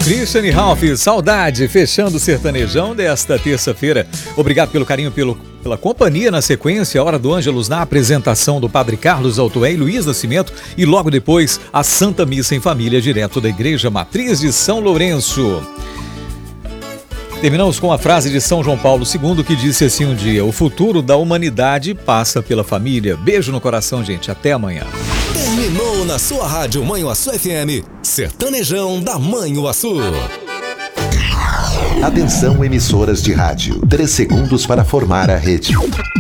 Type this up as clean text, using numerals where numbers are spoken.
Christian e Ralph, saudade, fechando o sertanejão desta terça-feira. Obrigado pelo carinho, pela companhia na sequência, a Hora do Ângelus na apresentação do Padre Carlos Altoé e Luiz Nascimento e logo depois a Santa Missa em Família, direto da Igreja Matriz de São Lourenço. Terminamos com a frase de São João Paulo II que disse assim um dia: o futuro da humanidade passa pela família. Beijo no coração, gente. Até amanhã. Terminou na sua rádio Manhuaçu FM, Sertanejão da Manhuaçu. Atenção, emissoras de rádio. 3 segundos para formar a rede.